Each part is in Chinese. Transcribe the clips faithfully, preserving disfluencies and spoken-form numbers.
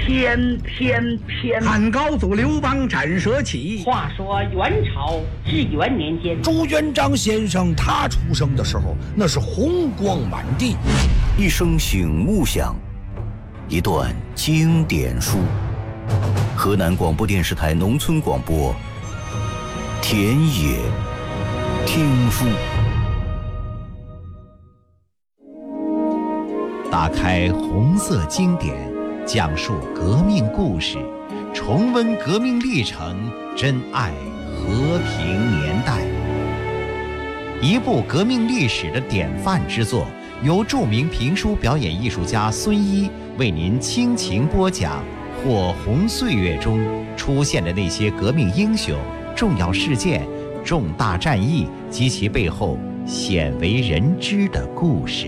偏偏偏。 汉高祖刘邦斩蛇起。 话说元朝至元年间， 朱元璋先生他出生的时候，那是红光满地。 一声醒悟响，一段经典书。河南广播电视台农村广播，田野听书。 打开红色经典，讲述革命故事，重温革命历程，珍爱和平年代。一部革命历史的典范之作，由著名评书表演艺术家孙一为您倾情播讲火红岁月中出现的那些革命英雄、重要事件、重大战役及其背后鲜为人知的故事。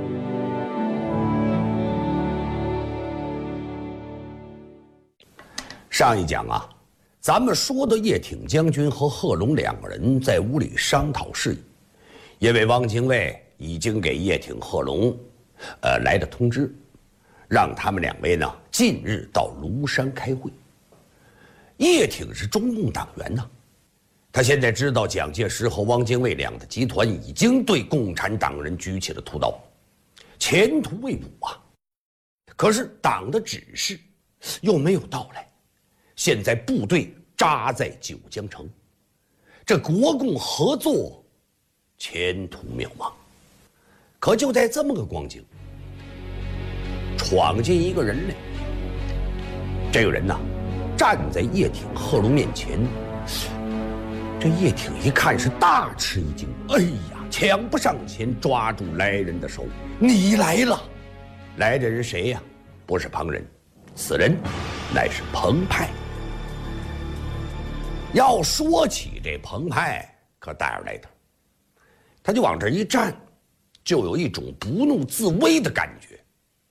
上一讲啊，咱们说的叶挺将军和贺龙两个人在屋里商讨事宜，因为汪精卫已经给叶挺、贺龙，呃来的通知，让他们两位呢近日到庐山开会。叶挺是中共党员呢，他现在知道蒋介石和汪精卫两个集团已经对共产党人举起了屠刀，前途未卜啊。可是党的指示又没有到来。现在部队扎在九江城，这国共合作前途渺茫。可就在这么个光景，闯进一个人来。这个人呢，站在叶挺、贺龙面前。这叶挺一看是大吃一惊，哎呀，抢不上前抓住来人的手。你来了！来的人谁呀？不是旁人，此人乃是彭湃。要说起这彭湃，可大着来头，他就往这一站，就有一种不怒自威的感觉。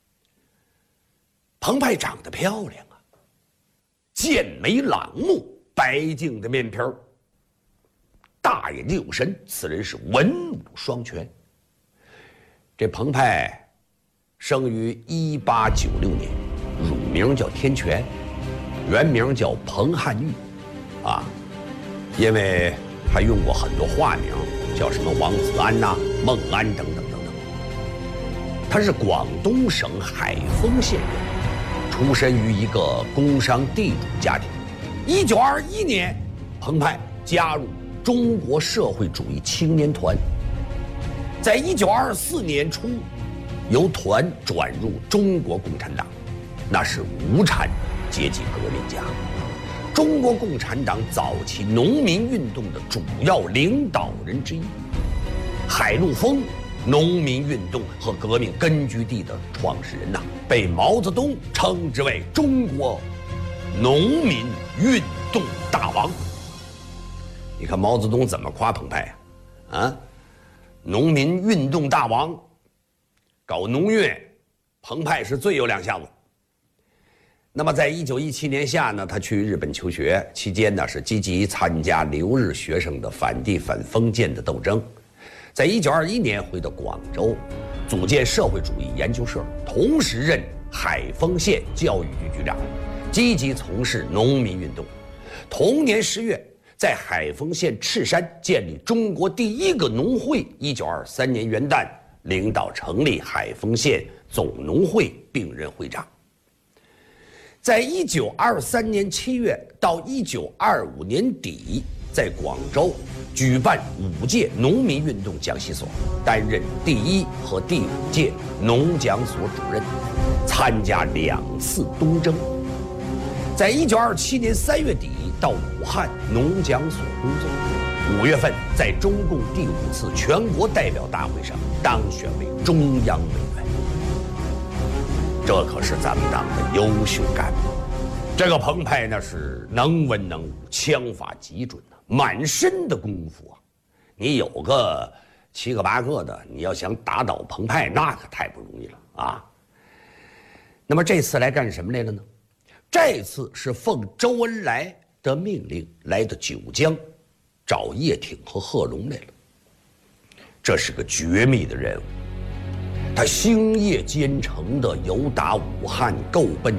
彭湃长得漂亮啊，剑眉朗目，白净的面皮儿，大眼睛有神，此人是文武双全。这彭湃生于一八九六年，乳名叫天全，原名叫彭汉玉。啊，因为他用过很多化名，叫什么王子安呐、啊、孟安等等等等。他是广东省海丰县人，出身于一个工商地主家庭。一九二一年，彭湃加入中国社会主义青年团。在一九二四年初，由团转入中国共产党，那是无产阶级革命家。中国共产党早期农民运动的主要领导人之一，海陆丰农民运动和革命根据地的创始人呐、啊，被毛泽东称之为中国农民运动大王。你看毛泽东怎么夸彭湃啊？啊，农民运动大王，搞农运，彭湃是最有两下子。那么，在一九一七年夏呢，他去日本求学期间呢，是积极参加留日学生的反帝反封建的斗争。在一九二一年回到广州，组建社会主义研究社，同时任海丰县教育局局长，积极从事农民运动。同年十月，在海丰县赤山建立中国第一个农会。一九二三年元旦，领导成立海丰县总农会，并任会长。在一九二三年七月到一九二五年底，在广州举办五届农民运动讲习所，担任第一和第五届农讲所主任，参加两次东征。在一九二七年三月底到武汉农讲所工作，五月份在中共第五次全国代表大会上当选为中央委员。这可是咱们党的优秀干部。这个彭湃呢是能文能武，枪法极准啊，满身的功夫啊。你有个七个八个的，你要想打倒彭湃，那可太不容易了啊。那么这次来干什么来了呢？这次是奉周恩来的命令来的九江，找叶挺和贺龙来了。这是个绝密的任务。他星夜兼程地游达武汉，够奔